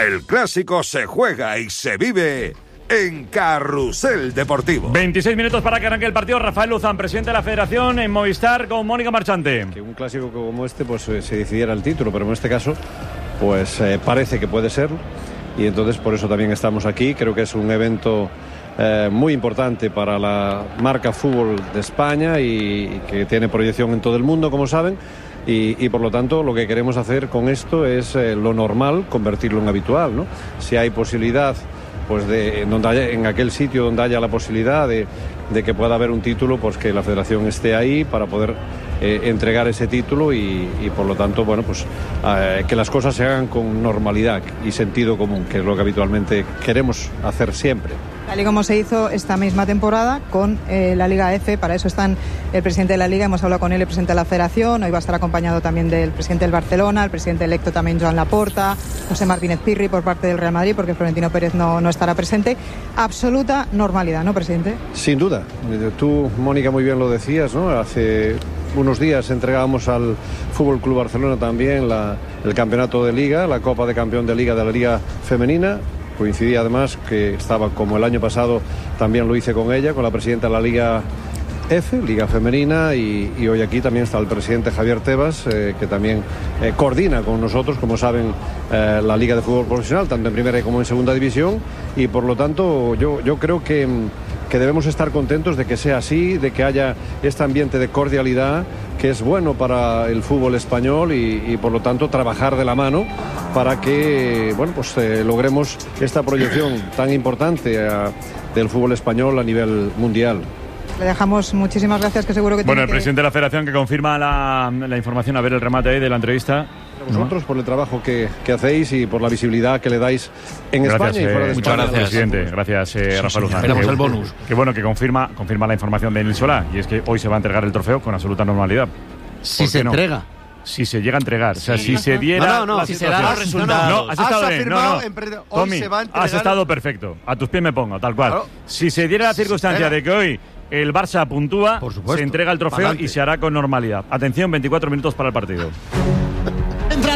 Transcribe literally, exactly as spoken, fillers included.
El clásico se juega y se vive en Carrusel Deportivo. veintiséis minutos para que arranque el partido. Rafael Luzán, presidente de la Federación, en Movistar con Mónica Marchante. Que un clásico como este pues eh, se decidiera el título, pero en este caso pues eh, parece que puede ser, y entonces por eso también estamos aquí. Creo que es un evento eh, muy importante para la marca fútbol de España y, y que tiene proyección en todo el mundo, como saben. Y, y por lo tanto lo que queremos hacer con esto es eh, lo normal, convertirlo en habitual, ¿no? Si hay posibilidad, pues de en, donde haya, en aquel sitio donde haya la posibilidad de, de que pueda haber un título, pues que la Federación esté ahí para poder eh, entregar ese título y, y por lo tanto, bueno, pues eh, que las cosas se hagan con normalidad y sentido común, que es lo que habitualmente queremos hacer siempre. Tal y como se hizo esta misma temporada con eh, la Liga F, para eso están el presidente de la Liga, hemos hablado con él, el presidente de la Federación, hoy va a estar acompañado también del presidente del Barcelona, el presidente electo también Joan Laporta, José Martínez Pirri por parte del Real Madrid, porque Florentino Pérez no, no estará presente. Absoluta normalidad, ¿no, presidente? Sin duda. Tú, Mónica, muy bien lo decías, ¿no? Hace unos días entregábamos al Fútbol Club Barcelona también la, el campeonato de Liga, la Copa de Campeón de Liga de la Liga Femenina. Coincidía además que estaba, como el año pasado también lo hice con ella, con la presidenta de la Liga F, Liga Femenina, y, y hoy aquí también está el presidente Javier Tebas, eh, que también eh, coordina con nosotros, como saben, eh, la Liga de Fútbol Profesional, tanto en primera como en segunda división, y por lo tanto yo, yo creo que, que debemos estar contentos de que sea así, de que haya este ambiente de cordialidad que es bueno para el fútbol español y, y por lo tanto trabajar de la mano para que, bueno, pues eh, logremos esta proyección tan importante a, del fútbol español a nivel mundial. Le dejamos muchísimas gracias, que seguro que Bueno, tiene el que... presidente de la Federación que confirma la, la información, a ver el remate ahí de la entrevista. Vosotros por el trabajo que, que hacéis y por la visibilidad que le dais en gracias, España y fuera de eh, España. Muchas gracias, presidente. Gracias, eh, sí, Rafael Luzán. Esperamos el bonus. Que bueno, que confirma, confirma la información de Nil Solá, y es que hoy se va a entregar el trofeo con absoluta normalidad. Si se no? entrega. Si se llega a entregar, sí. O sea, si se diera. No, no, no, si se dan los resultados. No, no, has estado bien. No, no. Hoy Tommy, se va a entregar... has estado perfecto. A tus pies me pongo, tal cual. Claro. Si se diera la circunstancia de que hoy el Barça puntúa, se entrega el trofeo y se hará con normalidad. Atención, veinticuatro minutos para el partido.